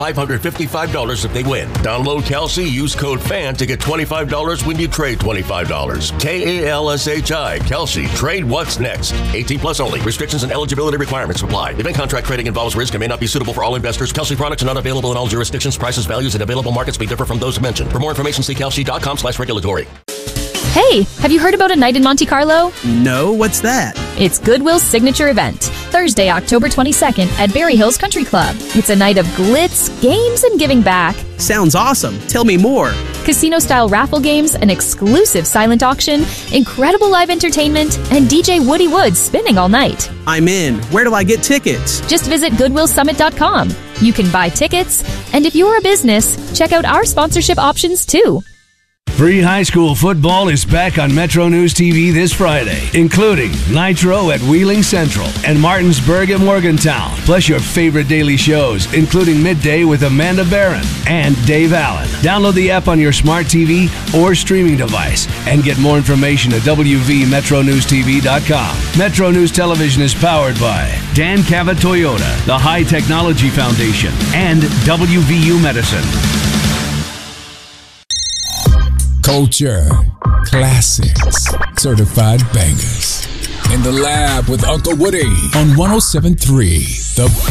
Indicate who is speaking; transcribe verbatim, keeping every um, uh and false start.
Speaker 1: five hundred fifty-five dollars if they win. Download Kelsey, use code FAN to get twenty-five dollars when you trade twenty-five dollars. K A L S H I, Kelsey. Trade what's next. eighteen plus only. Restrictions and eligibility requirements apply. Event contract trading involves risk and may not be suitable for all investors. Kelsey products are not available in all jurisdictions. Prices, values, and available markets may differ from those mentioned. For more information, see kelsey.com slash regulatory.
Speaker 2: Hey, have you heard about A Night in Monte Carlo?
Speaker 3: No, what's that?
Speaker 2: It's Goodwill's signature event, Thursday, October twenty-second at Berry Hills Country Club. It's a night of glitz, games, and giving back.
Speaker 3: Sounds awesome. Tell me more.
Speaker 2: Casino-style raffle games, an exclusive silent auction, incredible live entertainment, and D J Woody Woods spinning all night.
Speaker 3: I'm in. Where do I get tickets?
Speaker 2: Just visit goodwill summit dot com. You can buy tickets, and if you're a business, check out our sponsorship options too.
Speaker 4: Free high school football is back on Metro News T V this Friday, including Nitro at Wheeling Central and Martinsburg at Morgantown, plus your favorite daily shows, including Midday with Amanda Barron and Dave Allen. Download the app on your smart T V or streaming device and get more information at w v metro news t v dot com. Metro News Television is powered by Dan Cavett Toyota, the High Technology Foundation, and W V U Medicine.
Speaker 5: Culture, classics, certified bangers. In the lab with Uncle Woody on one oh seven point three The